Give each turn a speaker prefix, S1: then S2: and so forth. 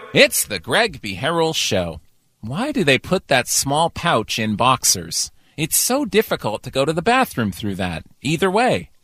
S1: It's the Greg B. Harrell Show. Why do they put that small pouch in boxers? It's so difficult to go to the bathroom through that. Either way.